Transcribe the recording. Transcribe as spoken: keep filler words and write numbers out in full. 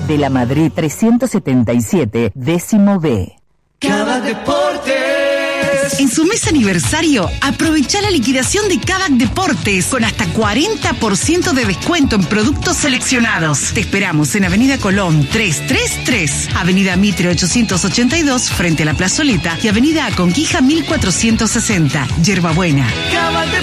de la Madrid trescientos setenta y siete, décimo B. Kavak Deportes. En su mes aniversario, aprovecha la liquidación de Kavak Deportes con hasta cuarenta por ciento de descuento en productos seleccionados. Te esperamos en Avenida Colón trescientos treinta y tres, Avenida Mitre ochocientos ochenta y dos frente a la Plazoleta y Avenida Conquija mil cuatrocientos sesenta, Yerbabuena.